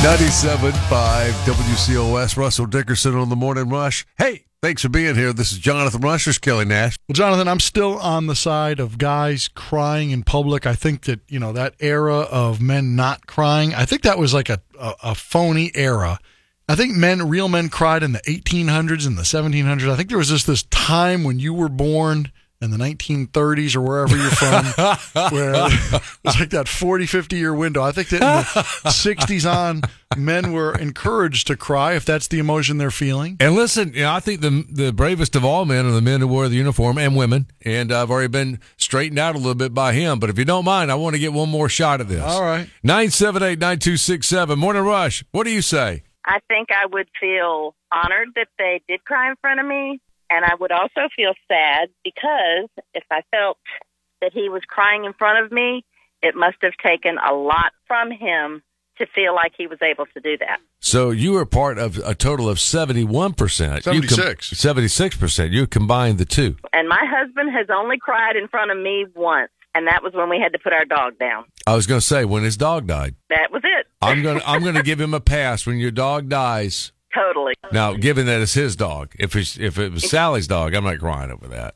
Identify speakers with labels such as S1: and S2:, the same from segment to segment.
S1: 97.5 WCOS, Russell Dickerson on the Morning Rush. Hey, thanks for being here. This is Jonathan Rush. There's Kelly Nash.
S2: Well, Jonathan, I'm still on the side of guys crying in public. I think that, that era of men not crying, I think that was like a phony era. I think real men cried in the 1800s and the 1700s. I think there was just this time when you were born in the 1930s or wherever you're from, where it's like that 40, 50-year window. I think that in the 60s on, men were encouraged to cry if that's the emotion they're feeling.
S1: And listen, I think the bravest of all men are the men who wore the uniform, and women, and I've already been straightened out a little bit by him. But if you don't mind, I want to get one more shot at this.
S2: All right.
S1: 978-9267. Morning Rush, what do you say?
S3: I think I would feel honored that they did cry in front of me. And I would also feel sad because if I felt that he was crying in front of me, it must have taken a lot from him to feel like he was able to do that.
S1: So you were part of a total of 71%.
S2: 76.
S1: 76%. You combined the two.
S3: And my husband has only cried in front of me once, and that was when we had to put our dog down.
S1: I was going to say, when his dog died.
S3: That was it.
S1: I'm going to give him a pass when your dog dies.
S3: Totally.
S1: Now, given that it's his dog, if it was Sally's dog, I'm not crying over that.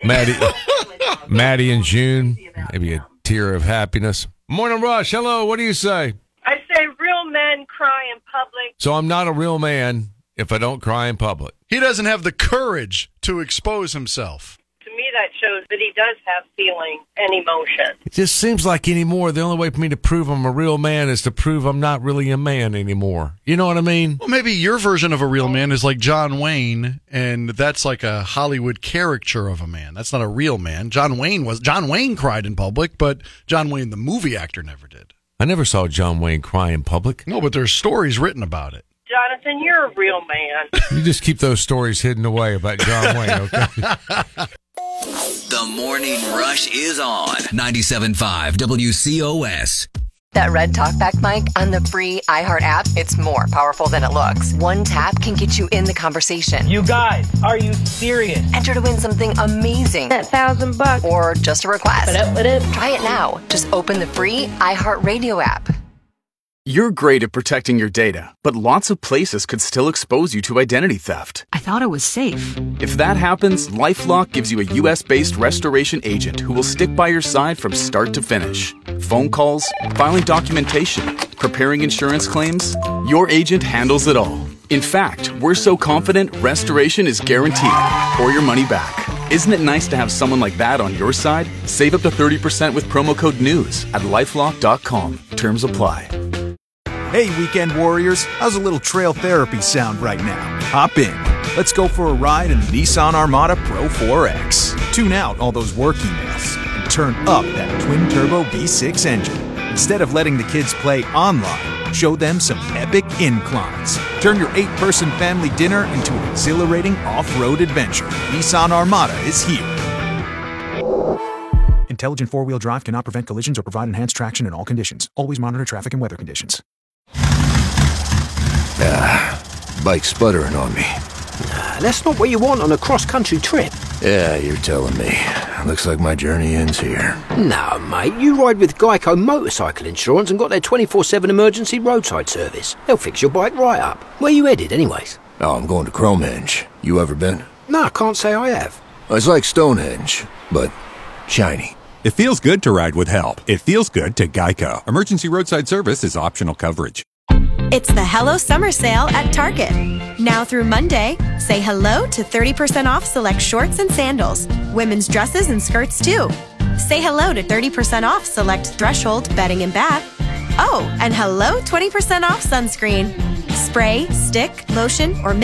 S1: Maddie and June, maybe a tear of happiness. Morning Rush, hello, what do you say?
S4: I say real men cry in public.
S1: So I'm not a real man if I don't cry in public.
S2: He doesn't have the courage to expose himself.
S4: To me, that shows that he does have feeling and emotion.
S1: It just seems like anymore, the only way for me to prove I'm a real man is to prove I'm not really a man anymore. You know what I mean?
S2: Well, maybe your version of a real man is like John Wayne, and that's like a Hollywood caricature of a man. That's not a real man. John Wayne cried in public, but John Wayne, the movie actor, never did.
S1: I never saw John Wayne cry in public.
S2: No, but there's stories written about it.
S4: Jonathan, you're a real man.
S1: You just keep those stories hidden away about John Wayne, okay?
S5: The Morning Rush is on 97.5 WCOS.
S6: That red talkback mic on the free iHeart app, it's more powerful than it looks. One tap can get you in the conversation.
S7: You guys, are you serious?
S6: Enter to win something amazing.
S8: That $1,000.
S6: Or just a request.
S8: What up?
S6: Try it now. Just open the free iHeart Radio app.
S9: You're great at protecting your data, but lots of places could still expose you to identity theft.
S10: I thought it was safe.
S9: If that happens, LifeLock gives you a U.S.-based restoration agent who will stick by your side from start to finish. Phone calls, filing documentation, preparing insurance claims, your agent handles it all. In fact, we're so confident restoration is guaranteed or your money back. Isn't it nice to have someone like that on your side? Save up to 30% with promo code NEWS at LifeLock.com. Terms apply.
S11: Hey, weekend warriors, how's a little trail therapy sound right now? Hop in. Let's go for a ride in the Nissan Armada Pro 4X. Tune out all those work emails and turn up that twin-turbo V6 engine. Instead of letting the kids play online, show them some epic inclines. Turn your 8-person family dinner into an exhilarating off-road adventure. Nissan Armada is here. Intelligent four-wheel drive cannot prevent collisions or provide enhanced traction in all conditions. Always monitor traffic and weather conditions.
S12: Bike's sputtering on me.
S13: That's not what you want on a cross-country trip.
S12: Yeah, you're telling me. Looks like my journey ends here.
S13: No, mate, you ride with Geico Motorcycle Insurance and got their 24/7 emergency roadside service. They'll fix your bike right up. Where you headed, anyways?
S12: Oh, I'm going to Cromenge. You ever been?
S13: No, I can't say I have.
S12: It's like Stonehenge, but shiny.
S14: It feels good to ride with help. It feels good to Geico. Emergency roadside service is optional coverage.
S15: It's the Hello Summer Sale at Target. Now through Monday, say hello to 30% off select shorts and sandals. Women's dresses and skirts too. Say hello to 30% off select Threshold bedding and bath. Oh, and hello 20% off sunscreen. Spray, stick, lotion, or